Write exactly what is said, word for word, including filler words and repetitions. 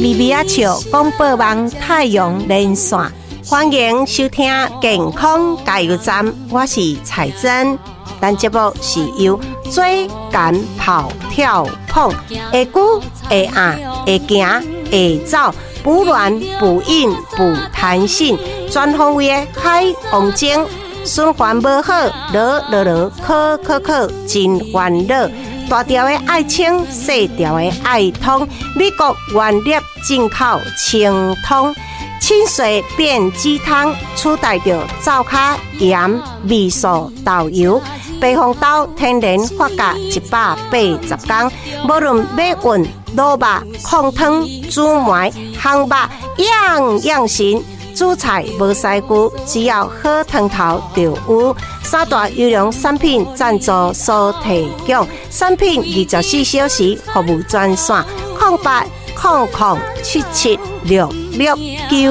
咪咪仔笑广播网太阳连线，欢迎收听健康加油站，我是彩珍。咱节目是由追赶跑跳碰，会久会硬会行会走，补卵补阴补弹性，全方位的海王精，循环无好，落落落考考考真烦恼。大条的爱清，细条的爱通，美国原粒进口清通，清水变鸡汤，取代着灶卡盐、味素、豆油。白红豆天然发酵一百八十天，无论要运、卤肉、控汤、煮糜、烘肉，样样行。煮菜无师傅，只要好汤头就有。三大优良产品赞助所提供，产品二十四小时服务专线：空八空空七七六六九。